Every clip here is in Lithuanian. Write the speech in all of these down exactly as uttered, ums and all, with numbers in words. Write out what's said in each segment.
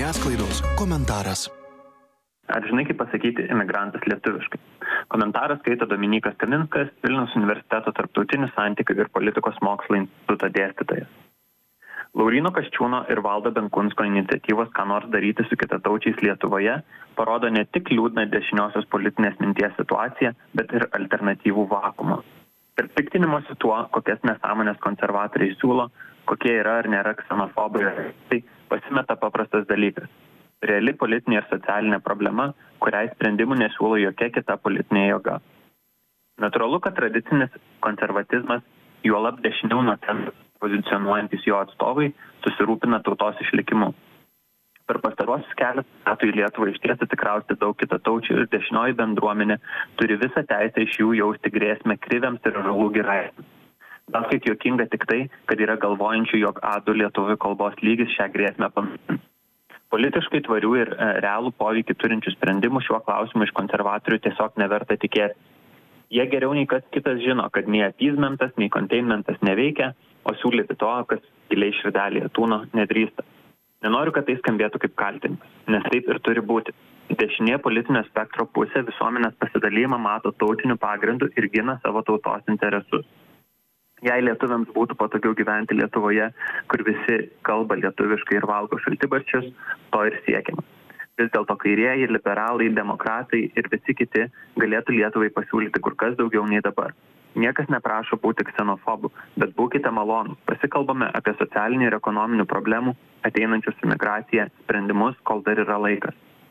Žiniasklaidos komentaras. Ar žinai, kaip pasakyti imigrantas lietuviškai? Komentaras skaito Dominykas Kaminskas, Vilniaus universiteto tarptautinių santykių ir politikos mokslo instituto dėstytojas. Lauryno Kasčiūno ir Valdo Benkunsko iniciatyvos ką nors daryti su kitataučiais Lietuvoje parodo ne tik liūdną dešiniosios politinės minties situaciją, bet ir alternatyvų vakuumą. Per piktinimosi tuo, kokias nesąmonės konservatoriai siūlo, kokie yra ar nėra ksenofobai, tai pasimeta paprastas dalykas. Reali politinė ir socialinė problema, kuriai sprendimų nesiūlo jokia kita politinė jėga. Natūralu, kad tradicinis konservatizmas, juolab dešiniau nuo centro pozicionuojantis jo atstovai, susirūpina tautos išlikimu. Per pastaruosius keletą metų į Lietuvą išties atsikrausti daug kitataučių ir dešinioji bendruomenė turi visą teisę iš jų jausti grėsmę kriviams ir žalų giraitėms. Gal kiek juokinga tik tai, kad yra galvojančių, jog A du lietuvių kalbos lygis šią grėsmę panaikins. Politiškai tvarių ir e, realų poveikį turinčių sprendimų šiuo klausimu iš konservatorių tiesiog neverta tikėti. Jie geriau nei kas kitas žino, kad nei appeasementas, nei containmentas neveikia, o siūlyti to, kas giliai širdelėje tūno, nedrįsta. Nenoriu, kad tai skambėtų kaip kaltinimas, nes taip ir turi būti. Dešinė politinio spektro pusė visuomenės pasidalymą mato tautiniu pagrindu ir gina savo tautos interesus. Jei lietuviams būtų patogiau gyventi Lietuvoje, kur visi kalba lietuviškai ir valgo šaltibarščius, to ir siekiama. Vis dėlto kairieji, liberalai, demokratai ir visi kiti galėtų Lietuvai pasiūlyti kur kas daugiau nei dabar. Niekas neprašo būti ksenofobų, bet būkite malonūs, pasikalbame apie socialinių ir ekonominių problemų, ateinančių su migracija, sprendimus, kol dar yra laikas.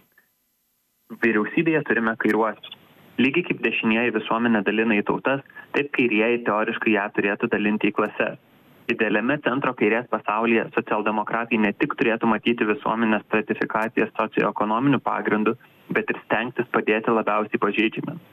Vyriausybėje turime kairiuosius. Lygiai kaip dešinieji visuomenė dalina į tautas, taip kairieji teoriškai ją turėtų dalinti į klases. Idealiame centro kairės pasaulyje socialdemokratai ne tik turėtų matyti visuomenės stratifikacijas socioekonominių pagrindų, bet ir stengtis padėti labiausiai pažeidžiamiems.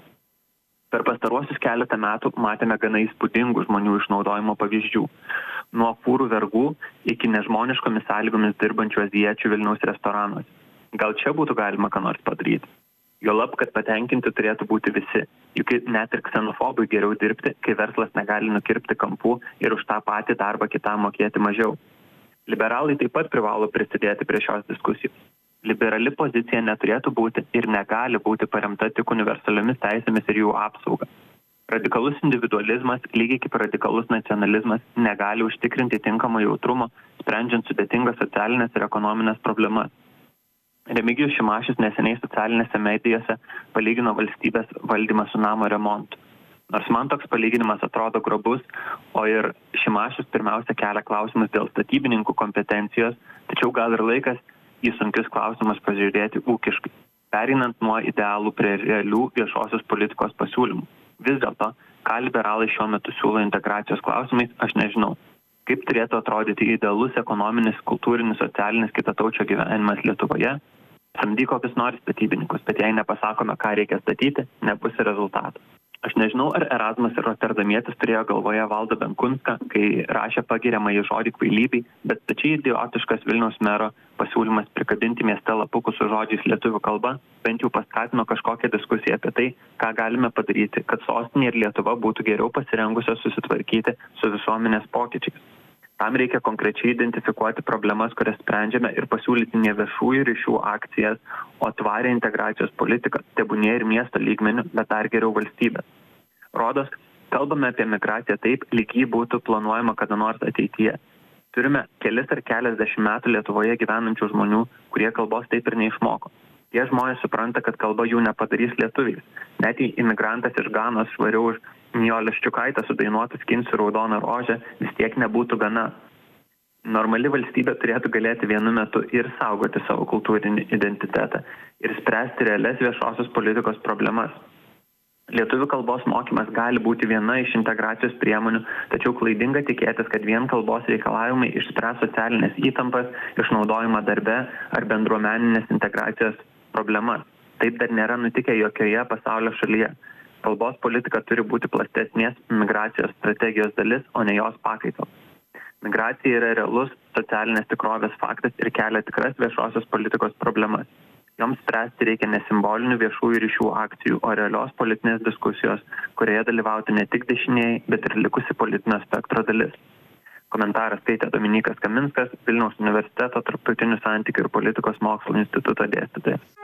Per pastaruosius keletą metų matėme gana įspūdingų žmonių išnaudojimo pavyzdžių. Nuo fūrų vergų iki nežmoniškomis sąlygomis dirbančių azijiečių Vilniaus restoranuose. Gal čia būtų galima ką nors padaryti? Juolab, kad patenkinti turėtų būti visi, juk net ir ksenofobui geriau dirbti, kai verslas negali nukirpti kampų ir už tą patį darbą kitam mokėti mažiau. Liberalai taip pat privalo prisidėti prie šios diskusijos. Liberali pozicija neturėtų būti ir negali būti paremta tik universaliomis teisėmis ir jų apsauga. Radikalus individualizmas, lygiai kaip radikalus nacionalizmas, negali užtikrinti tinkamo jautrumo, sprendžiant sudėtingas socialinės ir ekonominės problemas. Remigijus Šimašius neseniai socialinėse medijose palygino valstybės valdymą su namo remontu. Nors man toks palyginimas atrodo grobus, o ir Šimašius pirmiausia kelia klausimus dėl statybininkų kompetencijos, tačiau gal ir laikas į sunkius klausimus pažiūrėti ūkiškai, pereinant nuo idealų prie realių viešosios politikos pasiūlymų. Vis dėlto, ką liberalai šiuo metu siūlo integracijos klausimais, aš nežinau. Kaip turėtų atrodyti idealus ekonominis, kultūrinis, socialinis kitataučio gyvenimas Lietuvoje? Samdyk kokius nori statybininkus, bet jei nepasakome, ką reikia statyti, nebus rezultatų. Aš nežinau, ar Erasmas ir Rotterdamietis turėjo galvoje Valdą Benkunską, kai rašė pagiriamąjį žodį kvailybei, bet tačiai idiotiškas Vilniaus mero pasiūlymas prikabinti mieste lapukus su žodžiais lietuvių kalba bent jau paskatino kažkokią diskusiją apie tai, ką galime padaryti, kad sostinė ir Lietuva būtų geriau pasirengusios susitvarkyti su visuomenės pokyčiais. Tam reikia konkrečiai identifikuoti problemas, kurias sprendžiame ir pasiūlyti ne viešųjų ryšių akcijas, o tvarę integracijos politiką, tebūnie ir miesto lygmenių, bet dar geriau valstybės. Rodos, kalbame apie migraciją taip, lyg jį būtų planuojama kada nors ateityje. Turime kelis ar keliasdešimt metų Lietuvoje gyvenančių žmonių, kurie kalbos taip ir neišmoko. Tie žmonės supranta, kad kalba jų nepadarys lietuviais. Net jei imigrantas iš Ganos švariau už Nijolės Ščiukaitės sudainuotų Skinsiu raudoną rožę, vis tiek nebūtų gana. Normali valstybė turėtų galėti vienu metu ir saugoti savo kultūrinį identitetą ir spręsti realias viešosios politikos problemas. Lietuvių kalbos mokymas gali būti viena iš integracijos priemonių, tačiau klaidinga tikėtis, kad vien kalbos reikalavimai išspręs socialinės įtampas, išnaudojimą darbe ar bendruomeninės integracijos problemas. Taip dar nėra nutikę jokioje pasaulio šalyje. Kalbos politika turi būti platesnės migracijos strategijos dalis, o ne jos pakaitalas. Migracija yra realus socialinės tikrovės faktas ir kelia tikras viešosios politikos problemas. Joms spręsti reikia ne simbolinių viešųjų ryšių akcijų, o realios politinės diskusijos, kurioje dalyvauti ne tik dešiniai, bet ir likusi politinio spektro dalis. Komentarą skaitė Dominykas Kaminskas, Vilniaus universiteto tarptautinių santykių ir politikos mokslų instituto dėstytojas.